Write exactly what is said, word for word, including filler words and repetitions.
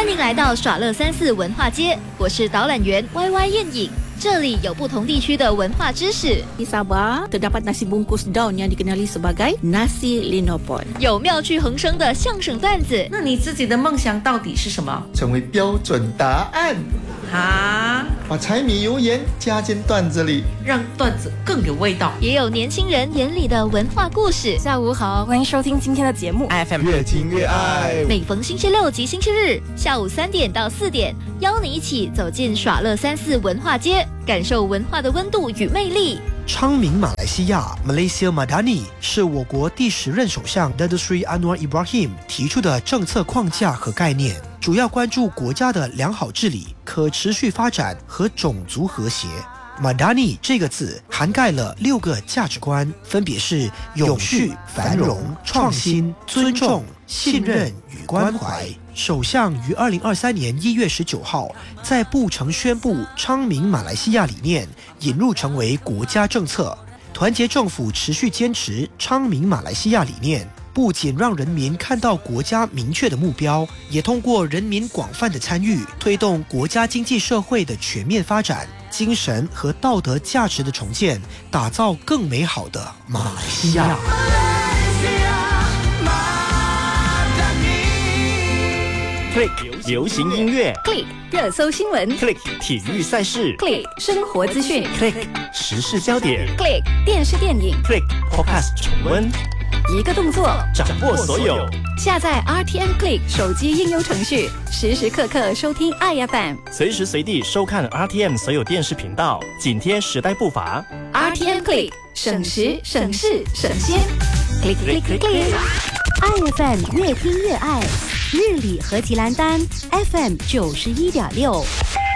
迎来到耍乐三四文化街，我是导览员 Y Y 燕颖。这里有不同地区的文化知识。 Di Sabah terdapat nasi bungkus daun yang dikenali sebagai nasi linopon。 有妙趣横生的相声段子。 那你自己的梦想到底是什么？ 成为标准答案。 啊！ 把柴米油盐加进段子里， 让段子更有味道。 也有年轻人眼里的文化故事。 下午好，欢迎收听今天的节目 F M 越听越爱。 每逢星期六及星期日下午三点到四点，邀你一起走进耍乐三四文化街，感受文化的温度与魅力。 昌明马来西亚 Malaysia Madani 是我国第十任首相 Datuk Seri Anwar Ibrahim 提出的政策框架和概念，主要关注国家的良好治理、可持续发展和种族和谐。Madani 这个字涵盖了六个价值观，分别是永续、繁荣、创新、尊重、信任与关怀。首相于二零二三年一月十九号在布城宣布昌明马来西亚理念引入成为国家政策。团结政府持续坚持昌明马来西亚理念，不仅让人民看到国家明确的目标，也通过人民广泛的参与，推动国家经济社会的全面发展，精神和道德价值的重建，打造更美好的马来西亚。 Click 流行音乐 Click 热搜新闻 Click 体育赛事 Click 生活资讯 Click 时事焦点 Click 电视电影 Click Podcast 重温， 一个动作掌握所有。 下载 R T M Click 手机应用程序，时时刻刻收听 I F M， 随时随地收看 R T M 所有电视频道，紧贴时代步伐。 R T M Click 省时省事省先 Click Click Click Click I F M 越听越爱，日里和吉兰丹 F M 九十一点六。